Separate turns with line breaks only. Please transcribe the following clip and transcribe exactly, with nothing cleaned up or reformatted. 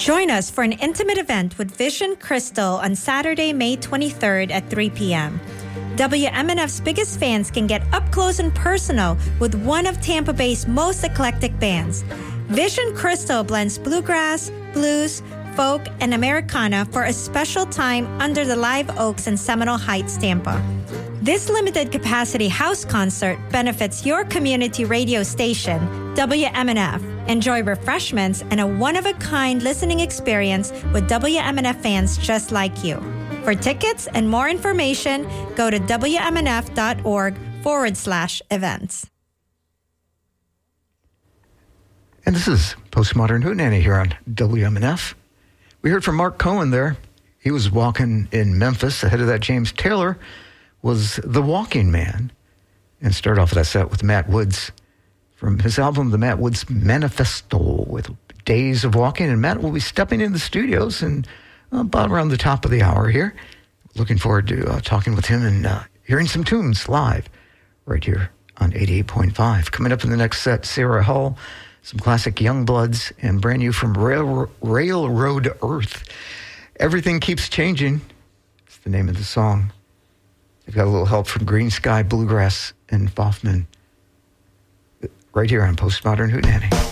Join us for an intimate event with Vision Crystal on Saturday, May twenty-third at three p.m. W M N F's biggest fans can get up close and personal with one of Tampa Bay's most eclectic bands. Vision Crystal blends bluegrass, blues, folk, and Americana for a special time under the Live Oaks in Seminole Heights, Tampa. This limited capacity house concert benefits your community radio station, W M N F. Enjoy refreshments and a one-of-a-kind listening experience with W M N F fans just like you. For tickets and more information, go to W M N F dot org forward slash events.
And this is Postmodern Hootenanny here on W M N F. We heard from Mark Cohen there. He was walking in Memphis. Ahead of that, James Taylor was The Walking Man. And started off that set with Matt Woods from his album, The Matt Woods Manifesto, with Days of Walking. And Matt will be stepping in the studios and about around the top of the hour here. Looking forward to uh, talking with him and uh, hearing some tunes live right here on eighty-eight point five. Coming up in the next set, Sarah Hull, some classic Youngbloods, and brand new from Rail- Railroad Earth. Everything Keeps Changing. It's the name of the song. They've got a little help from Green Sky Bluegrass and Foffman right here on Postmodern Hootenanny.